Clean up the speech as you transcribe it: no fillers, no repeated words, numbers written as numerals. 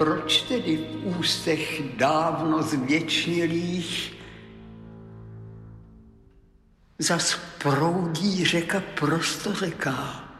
proč tedy v ústech dávno zvěčnělých zas proudí řeka prostořeká?